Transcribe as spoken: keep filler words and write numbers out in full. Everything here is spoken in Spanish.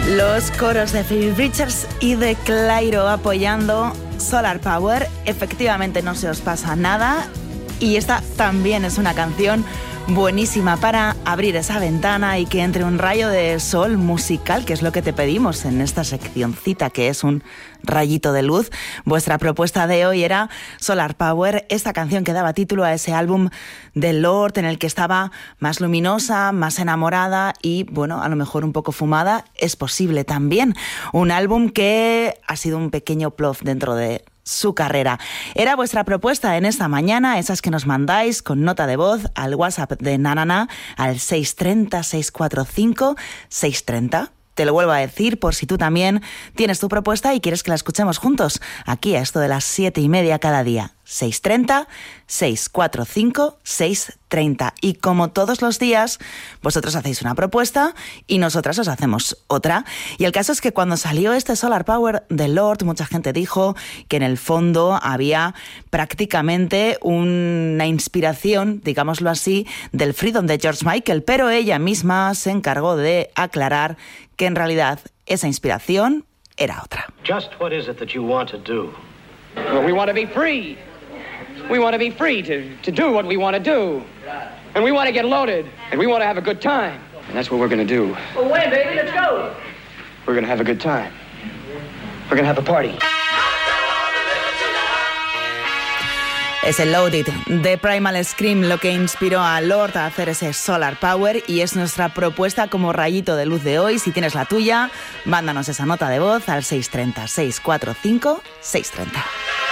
Los coros de Phoebe Bridgers y de Clairo apoyando Solar Power. Efectivamente no se os pasa nada y esta también es una canción buenísima para abrir esa ventana y que entre un rayo de sol musical, que es lo que te pedimos en esta seccioncita, que es un rayito de luz. Vuestra propuesta de hoy era Solar Power, esta canción que daba título a ese álbum de Lorde en el que estaba más luminosa, más enamorada y, bueno, a lo mejor un poco fumada. Es posible también. Un álbum que ha sido un pequeño plof dentro de su carrera. Era vuestra propuesta en esta mañana, esas que nos mandáis con nota de voz al WhatsApp de Nanana al seis tres cero, seis cuatro cinco, seis tres cero. Te lo vuelvo a decir por si tú también tienes tu propuesta y quieres que la escuchemos juntos aquí a esto de las siete y media cada día. seis tres cero, seis cuatro cinco, seis tres cero. Y como todos los días, vosotros hacéis una propuesta y nosotras os hacemos otra. Y el caso es que cuando salió este Solar Power de Lorde, mucha gente dijo que en el fondo había prácticamente una inspiración, digámoslo así, del Freedom de George Michael, pero ella misma se encargó de aclarar que en realidad esa inspiración era otra. Just what is it that you want to do? Well, we want to be free. We want to be free to, to do what we want to do. And we want to get loaded. And we want to have a good time. And that's what we're going to do. Well, when, baby? Let's go. We're going to have a good time. We're going to have a party. Es el Loaded de Primal Scream lo que inspiró a Lorde a hacer ese Solar Power y es nuestra propuesta como rayito de luz de hoy. Si tienes la tuya, mándanos esa nota de voz al seis tres cero, seis cuatro cinco, seis tres cero.